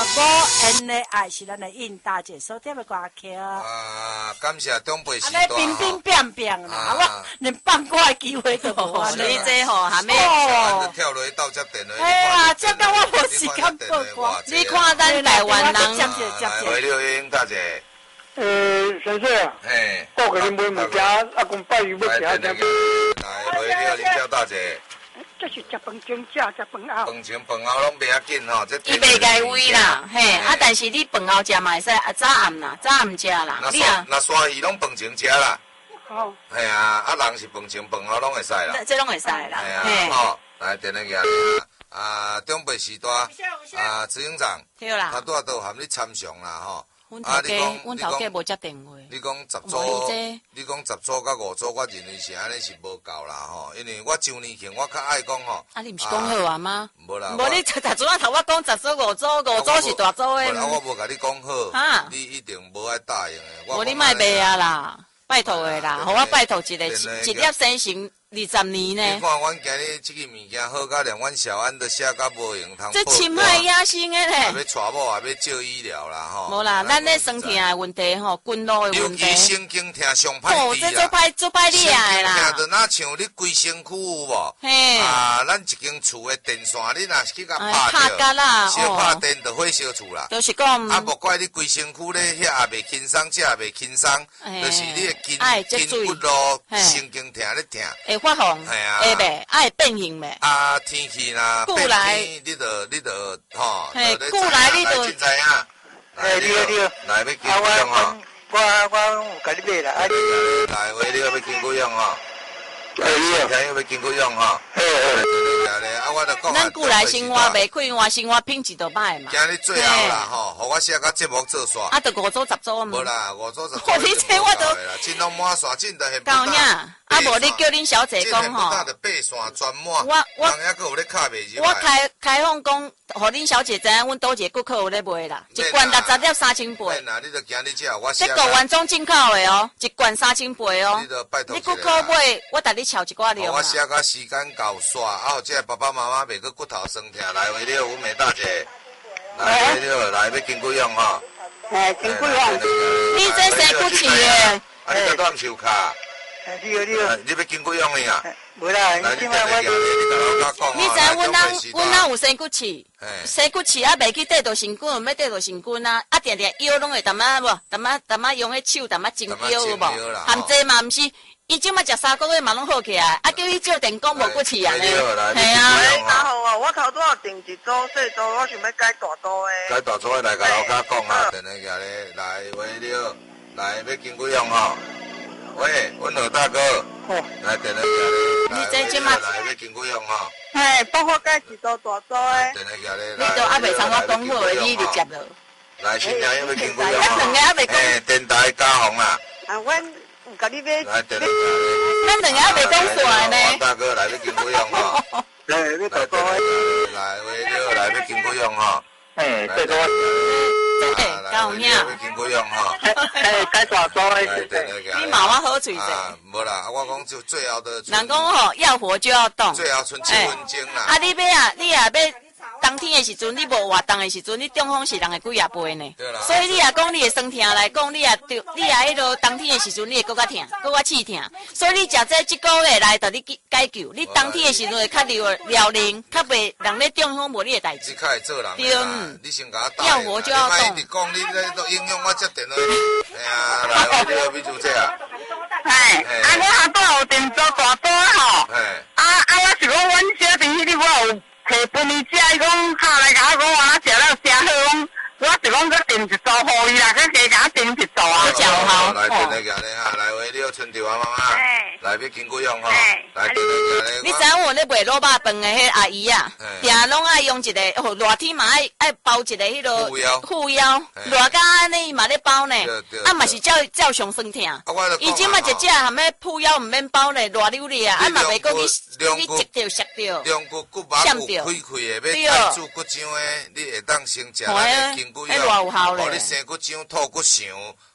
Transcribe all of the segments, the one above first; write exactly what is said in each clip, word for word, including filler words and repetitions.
五 N 的爱是咱的应大姐所点的歌曲。 啊，感谢长辈时代。 安尼冰冰变变啦，我连放歌的机会都无。 你这吼还没哦。跳落去斗接电话。 哎呀，这个我无时间播歌。 你看咱台湾人。 来，刘英大姐。 呃，先生， 嘿， 我给你买物件，阿公拜鱼要吃。来， 回刘林小大姐。 这是食饭前食，食饭后。 饭前饭后拢袂要紧吼，这。 伊袂该位啦，嘿，啊，但是你饭后食嘛会使，啊早暗啦，早暗食啦，你啊。 那山鱼拢饭前食啦。 好。 系啊，啊人是饭前饭后拢会使啦。 这拢会使啦。 系啊，好，来电话个啊，长辈时代啊，执行长。 对啦。 他拄啊都含你参详啦吼。 阮头家，阮头家无接电话。 你讲十组，你讲十组甲五组，我认为是安尼是无够啦吼，因为我上年前我较爱讲吼。 啊，你毋是讲好啊吗？ 无啦。 无你逐阵啊头我讲十组五组，五组是大组诶。 无啦，我无甲你讲好。哈。你一定无爱答应诶。 无你莫卖啊啦，拜托诶啦，互我拜托一个一粒生成。二十年呢？ 你看，阮今日这个物件好，甲连阮小安都写甲无用通。 这侵害野心的嘞！ 要娶某也要照医疗啦吼。 无啦，咱咧身体的问题吼，滚路的问题。 尤其神经疼上歹治啦。 哦，这做歹做歹厉害啦。 神经疼就哪像你规身躯有无？嘿。啊，咱一间厝的电线，你若是去甲拍掉，小拍电就火烧厝啦。 就是讲。 啊，莫怪你规身躯咧，遐也袂轻松，这也袂轻松，就是你的筋筋骨咯，神经疼咧疼。 发红，会袂爱变形袂？ 啊，天气啦，变天，你着你着吼， 嘿，久来你着知影。 哎，你好你好， 来要经过用吼。 我我有甲你买啦，啊， 来回你要经过用吼。 哎，你好， 听要经过用吼。 嘿嘿。 啊，我着讲。 咱久来生活袂开换，生活品质就歹嘛。 今日最后啦吼，互我写个节目做煞。 啊，着五组十组嘛。 无啦，五组十组。 我你这我都。 真拢满线，真着很。 高呀。啊，无你叫恁小姐讲吼， 我我人还佫有咧卡袂入。 我开开放讲，互恁小姐知影，阮倒一个顾客有咧卖啦，一罐六十粒三千八。 那你着今日只我。 这个原装进口的哦，一罐三千八哦。 你着拜托。 你顾客买，我带你敲一寡料。 我写甲时间够煞，啊，后这爸爸妈妈袂佫骨头酸痛，来为了阮美大姐，来为了来要经过用吼。 哎，经过用。 你这生骨气的。 啊，你都唔收卡。 你好，你好， 你要经过用的啊？ 无啦， 你今晚我你知阮人阮人有生骨刺，生骨刺啊，袂去缀到身躯，要缀到身躯啊，啊，定定腰拢会淡仔无，淡仔淡仔用迄手淡仔针腰有无？含这嘛毋是，伊即马食三个月嘛拢好起来，啊，叫伊照电工无骨刺啊咧， 系啊。喂，大好啊，我头拄仔订一组细组，我想要改大组的。 改大组的来甲老家讲啊，电话起咧，来喂了，来要经过用吼。喂，阮老大哥，来电话来， 你这即马来要经过用吼。 嘿，帮我改一组大组的。 电话来咧， 你都还袂参我讲好的，你就接了。 来，新娘要经过用吼。两个还袂讲。 嘿，电台加红啦。 啊，阮有甲你买。 来电话。 咱两个还袂讲煞呢。 王大哥来要经过用吼。 来，要大组的。 来，为了来要经过用吼。 嘿，最多。 哎，高兄， 经过用吼， 哎，该大组的， 你骂我好嘴啊，无啦，我讲就最后的。 人讲吼，要活就要动。 最后剩七分钟啦。 啊，你要啊，你啊要冬天的时阵，你无活动的时阵，你中风是人会几啊倍呢？ 对啦。 所以你啊讲你的身体来讲，你啊着，你啊迄落冬天的时阵，你会更较疼，更较刺疼。所以你食这一个月来，着你解救。你冬天的时阵会较撩撩灵，较袂人咧中风无你的代志。 你较会做人。 对， 你先甲我答要活就要动。 你讲你咧都影响我接电话。哎呀，来，我了，比如这啊。 哎，啊，我阿爸有订做大组吼。哎。啊啊，我是讲阮小弟迄日我有。摕饭伊食，伊讲下来甲我讲，我食了真好，我就讲佮订一组互伊啦，佮加甲我订一组啊。 好好。 来，电话来咧哈，来为了春条啊妈妈，来要经过用吼，来电话来咧。 你知影我咧卖卤肉饭的迄阿姨啊，定拢爱用一个，哦，热天嘛爱爱包一个迄落护腰， 护腰，热甲安尼嘛咧包呢，啊嘛是照照上酸疼。伊即马一只含咩护腰毋免包咧，热溜咧啊，啊嘛袂讲你你折着削着， 两骨骨把骨开开的，要爱做骨浆的，你会当先食咱的筋骨药，哦，你生骨浆、吐骨肠，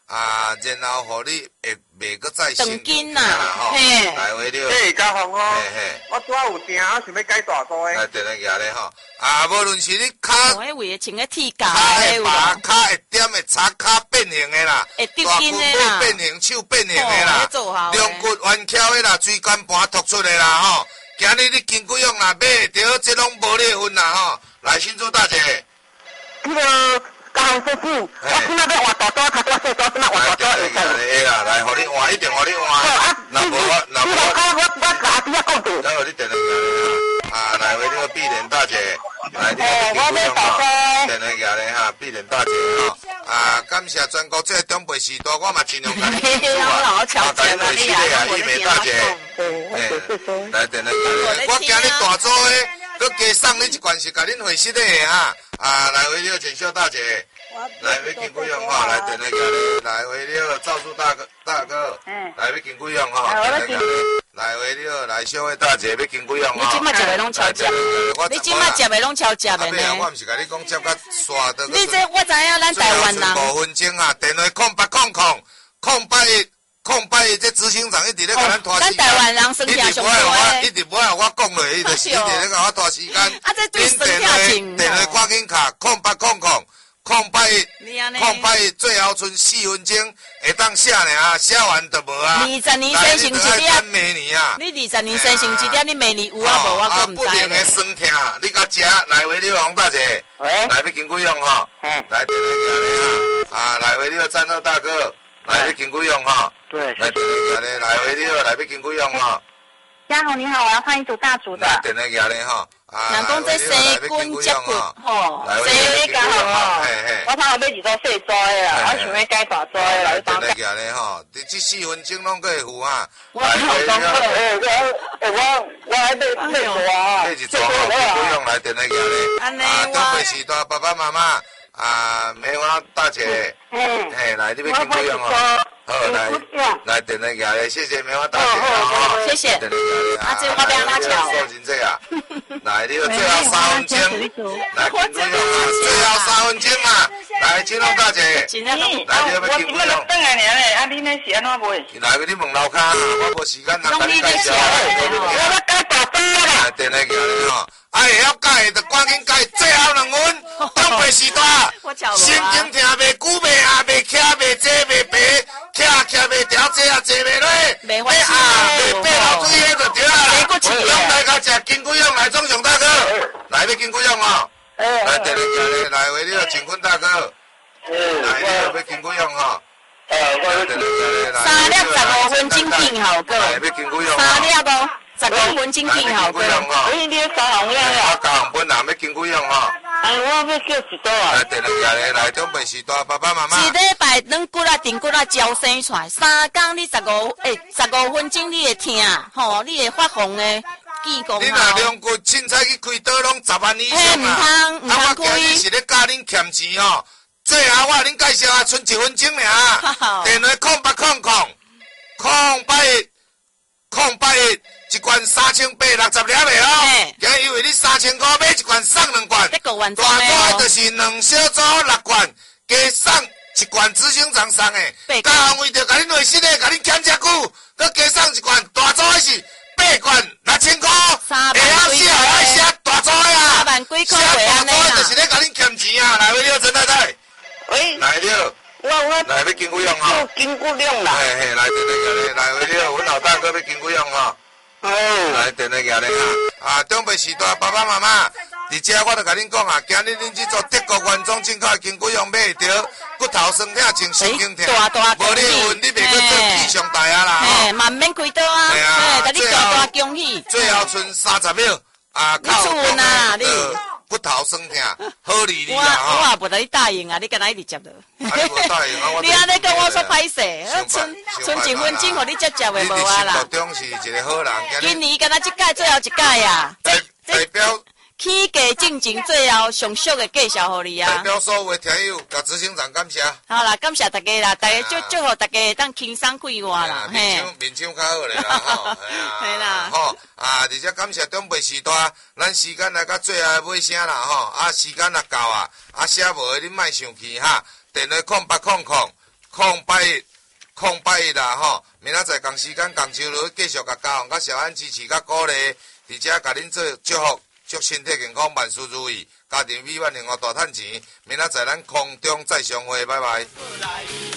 啊，然后互你会袂搁再长筋啦， 吼，来回了。 嘿，嘉宏哦， 嘿嘿， 我拄仔有订，我想要改大组诶。 来电来举咧吼，啊，无论是你脚， 我迄位穿个铁架脚诶有会拔， 无？ 脚会点的擦，脚变形的啦， 会丢大筋的啦， 变形，手变形的哦啦那做好，的两骨弯翘的啦，椎间盘突出的啦吼。今日你筋骨用啦，买着这拢无裂痕啦吼。来，新竹大姐， 那个嘉宏叔叔，我今仔要换大组，较多细组，今仔换大组会使。 来啦，来，互你换，一定互你换。若无我，若无我， 我我我阿弟仔讲过。 等下你电来举啊，来为这个碧莲大姐，来你哦，我要大组。 电来举咧哈，碧莲大姐吼，啊，感谢全国这长辈时代，我嘛尽量甲你记住啊，啊，甲你维系咧啊，玉梅大姐，诶，来电来举咧，我今日大组诶，佮加送你一罐是甲恁回息咧哈，啊，来为了简秀大姐。来，要金龟用吼，来电来举咧，来为了赵叔大哥大哥，来要金龟用吼，电来举咧，来为了来小伟大姐要金龟用吼， 你即摆食的拢超食，你即摆食的拢超食的呢。 我毋是甲你讲接甲刷的。 你这我知影，咱台湾人。 五分钟啊，电话空八空空空八空八，这执行长一直咧甲咱拖时间。 咱台湾人生气上多诶，一直不爱我讲落，伊就是一直咧甲我拖时间。 啊，这对生气情。 电话赶紧卡空八空空。空八空八最后剩四分钟，会当写呢，写完就无啊。 二十年生成一点， 明年啊。 你二十年生成一点，你明年有啊无？我都唔知。 不停的酸痛，你甲食来回了黄大姐，来要金龟用吼，来电来举咧哈，啊来回了战斗大哥，来要金龟用吼， 对， 来电来举咧，来回了来要金龟用吼。 嘉宏你好，我要换一组大组的。 来电来举咧吼。 人讲这生棍接骨，吼， 生你嘉宏哦， 嘿嘿， 我通要买一组细组的啦，我想要改大组的来帮。 来举咧吼，你这四分钟拢可以付哈。 我好讲过，诶我诶我我还买买组啊， 买一组吼，不用来电来举咧。 安尼啊， 我。 长辈时代爸爸妈妈啊，梅花大姐，嘿，来你要金龟用哦。好，来来电来举咧，谢谢梅花大姐哦， 谢谢。啊，这我不要拉桥。 收真这啊，来你个最后三分钟，来金龟用啊，最后三分钟啊，来金龙大姐，来你要要金龟用。 等下年嘞，啊你那是安怎买？ 来你问楼下，我无时间通甲你介绍。 我要改大组啦。 来电来举咧吼，啊会晓改就赶紧改，最后两分，长辈时代，心情听袂久袂下袂徛袂坐袂白。徛徛袂调，坐也坐袂落，要啊，袂爬后腿迄就对啊啦。用大家食金龟用来，总上大哥，来要金龟用哦。来电来举咧，来为你个乾坤大哥，来你要金龟用哦。来电来举咧，来。 三粒十五分精品好个。 来要金龟用。 三粒不？十五分精品好个。 你你三行了我九行本人要金龟用哦。 哎，我要叫一组啊！ 来，电来举咧，来长辈时代爸爸妈妈。 一礼拜软骨啊、顶骨啊，招生出来，三工你十五诶，十五分钟你会听，吼，你会发红诶，技工啊。 你若两骨凊彩去开刀，拢十万以上啊！ 啊，我今日是咧教恁欠钱哦。最后我恁介绍啊，剩一分钟尔。电话空八空空空八空八。一罐三千八六十粒的哦，今因为你三千块买一罐送两罐，大罐就是两小组六罐，加送一罐执行长送的，嘉宏为着甲恁卫生的，甲恁减遮久，佮加送一罐大组的是八罐六千块，会晓写爱写大组的啊， 三万几块写大组的就是咧甲恁欠钱啊，来为了陈太太， 喂， 来了， 我我来要金龟用哈， 金龟用啦， 嘿嘿，来电来举咧，来为了阮老大哥要金龟用哈。来电来举咧哈，啊，长辈时代爸爸妈妈，伫遮我著甲恁讲啊，今日恁去做德国原装进口的金龟用买着，骨头酸痛像神经痛，无咧运你袂去做气象台啊啦吼，慢免开刀啊，哎，甲你大大恭喜， 最后剩三十秒，啊，靠动啊，你骨头酸痛，好利利啊吼。我我也无得你答应啊，你敢若一直接落。 你无答应啊？ 你安尼跟我说歹势，剩剩一分钟，互你接接的无啊啦。 你中是一个好人， 今年敢若即届最后一届呀。 代代表。 起价进前最后上俗的介绍互你啊！ 代表所有的听友，甲执行长感谢。 好啦，感谢大家啦，大家祝祝福大家当轻松快活啦， 嘿。面相面相较好咧啦，吼， 系啦， 吼啊，而且感谢长辈时代，咱时间来到最后尾声啦，吼啊，时间若到啊，啊，写无的恁莫生气哈，电话空八空空空八一，空八一啦吼！明仔载同时间同周日继续甲嘉宏甲小安支持甲鼓励，而且甲恁做祝福，祝身体健康，万事如意，家庭美满，幸福大赚钱。明仔载咱空中再相会，拜拜。